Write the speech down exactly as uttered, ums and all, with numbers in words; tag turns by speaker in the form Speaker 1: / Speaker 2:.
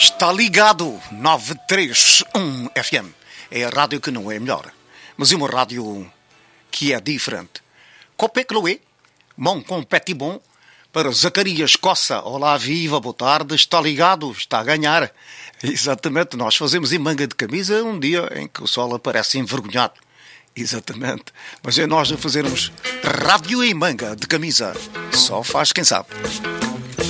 Speaker 1: Está ligado nove três um F M. É a rádio que não é melhor, mas é uma rádio que é diferente. Copé Chloé, Mon com Petit Bon, para Zacarias Coça. Olá, viva, boa tarde. Está ligado, está a ganhar. Exatamente, nós fazemos em manga de camisa um dia em que o sol aparece envergonhado. Exatamente, mas é nós a fazermos rádio em manga de camisa. Só faz quem sabe.